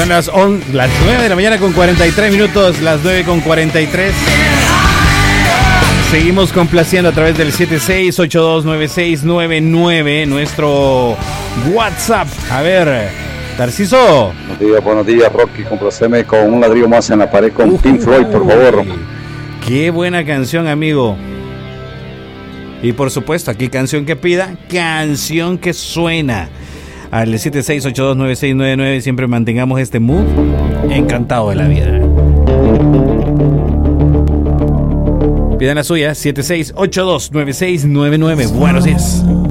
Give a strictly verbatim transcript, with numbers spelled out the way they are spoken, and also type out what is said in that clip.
Son las, on, las nueve de la mañana con cuarenta y tres minutos, las nueve con cuarenta y tres. Seguimos complaciendo a través del siete seis ocho dos nueve seis nueve nueve, nuestro WhatsApp. A ver, Tarciso. Buenos días, buenos días, Rocky. Complaceme con un ladrillo más en la pared con Pink Floyd, por favor. Qué buena canción, amigo. Y por supuesto, aquí canción que pida, canción que suena. Al siete seis ocho dos nueve seis nueve nueve, siempre mantengamos este mood. Encantado de la vida. Pidan la suya, siete seis ocho dos nueve seis nueve nueve. Buenos días.